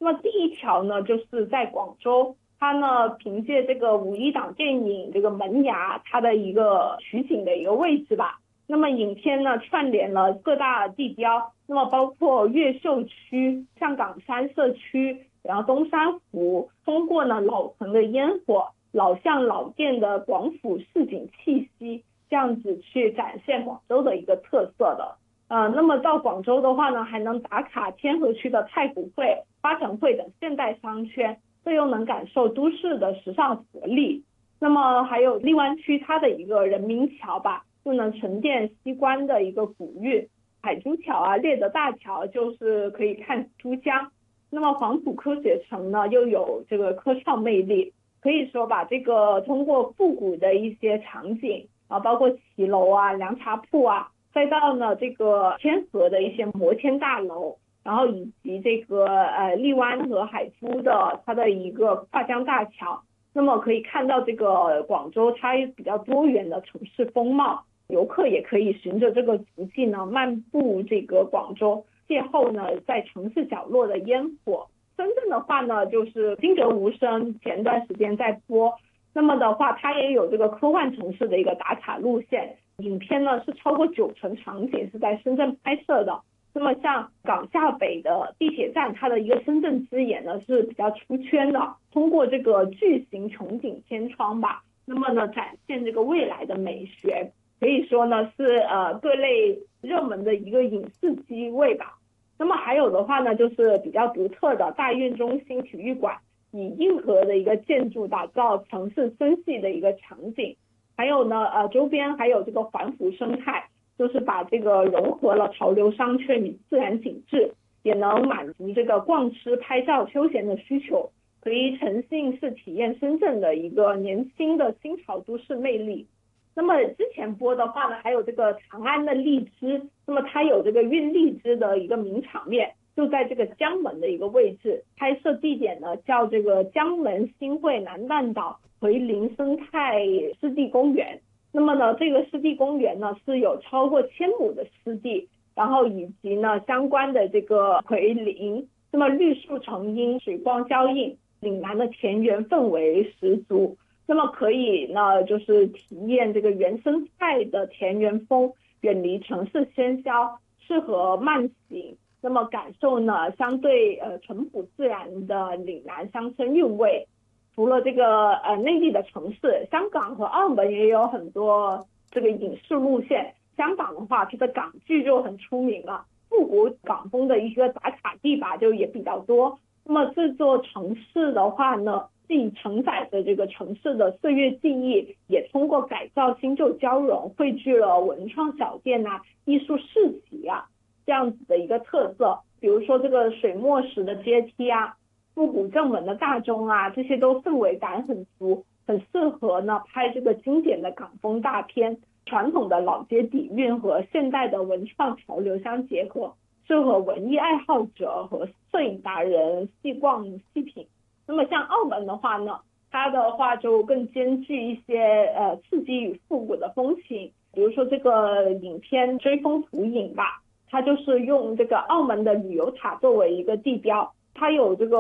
那么第一条呢，就是在广州，它呢凭借这个5.1档电影这个门牙，它的一个取景的一个位置吧。那么影片呢串联了各大地标，那么包括越秀区、上岗山社区，然后东山湖，通过呢老城的烟火、老巷老店的广府市井气息，这样子去展现广州的一个特色的。那么到广州的话呢，还能打卡天河区的太古汇、花城汇等现代商圈，这又能感受都市的时尚活力。那么还有荔湾区它的一个人民桥吧，又能沉淀西关的一个古韵。海珠桥啊、猎德大桥就是可以看珠江。那么黄埔科学城呢，又有这个科创魅力，可以说把这个通过复古的一些场景啊，包括骑楼啊、凉茶铺啊，再到呢这个天河的一些摩天大楼，然后以及这个荔湾和海珠的它的一个跨江大桥，那么可以看到这个广州它比较多元的城市风貌。游客也可以循着这个足迹呢漫步这个广州，邂逅呢在城市角落的烟火。深圳的话呢，就是金泽无声前段时间在播，那么的话它也有这个科幻城市的一个打卡路线，影片呢是超过90%场景是在深圳拍摄的。那么像港下北的地铁站，它的一个深圳之眼呢是比较出圈的，通过这个巨型穹顶天窗吧，那么呢展现这个未来的美学，可以说呢是各类热门的一个影视机位吧。那么还有的话呢，就是比较独特的大运中心体育馆，以硬核的一个建筑打造城市生系的一个场景。还有呢周边还有这个环湖生态，就是把这个融合了潮流商圈与自然景致，也能满足这个逛吃拍照休闲的需求，可以沉浸式体验深圳的一个年轻的新潮都市魅力。那么之前播的话呢，还有这个长安的荔枝，那么它有这个运荔枝的一个名场面，就在这个江门的一个位置，拍摄地点呢叫这个江门新会南半岛奎林生态湿地公园。那么呢，这个湿地公园呢是有超过1000亩的湿地，然后以及呢相关的这个奎林，那么绿树成荫，水光交映，岭南的田园氛围十足。那么可以呢，就是体验这个原生态的田园风，远离城市喧嚣，适合慢行。那么感受呢，相对淳朴自然的岭南乡村韵味。除了这个内地的城市，香港和澳门也有很多这个影视路线。香港的话，它的港剧就很出名了，复古港风的一个打卡地吧，就也比较多。那么这座城市的话呢，既承载着这个城市的岁月记忆，也通过改造新旧交融，汇聚了文创小店啊、艺术市集啊这样子的一个特色。比如说这个水墨石的阶梯啊、复古正门的大钟啊，这些都氛围感很足，很适合呢拍这个经典的港风大片。传统的老街底蕴和现代的文创潮流相结合，适合文艺爱好者和摄影达人细逛细品。那么像澳门的话呢，它的话就更兼具一些刺激与复古的风情。比如说这个影片《追风图影》吧，它就是用这个澳门的旅游塔作为一个地标，它有这个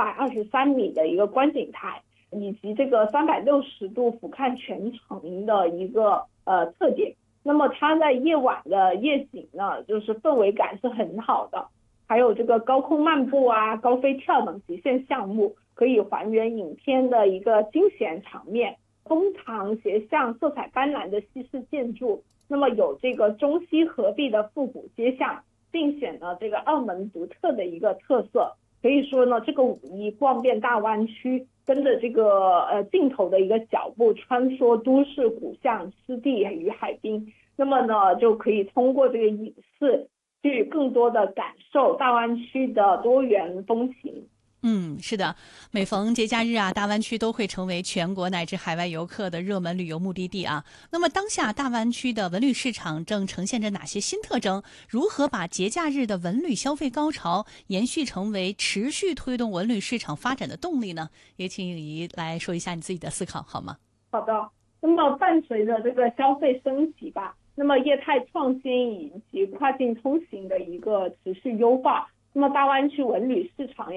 223米的一个观景台，以及这个360度俯瞰全城的一个特点。那么它在夜晚的夜景呢，就是氛围感是很好的。还有这个高空漫步啊、高飞跳等极限项目，可以还原影片的一个惊险场面。东堂斜巷色彩斑斓的西式建筑，那么有这个中西合璧的复古街巷，并显了这个澳门独特的一个特色。可以说呢，这个5.1逛遍大湾区，跟着这个镜头的一个脚步，穿梭都市古巷、湿地与海滨，那么呢就可以通过这个影视去更多的感受大湾区的多元风情。 是的，每逢节假日啊，大湾区都会成为全国乃至海外游客的热门旅游目的地啊。那么当下大湾区的文旅市场正呈现着哪些新特征？如何把节假日的文旅消费高潮延续成为持续推动文旅市场发展的动力呢？也请颖怡来说一下你自己的思考好吗？ 好的，那么伴随着这个消费升级吧，那么业态创新以及跨境通行的一个持续优化，那么大湾区文旅市场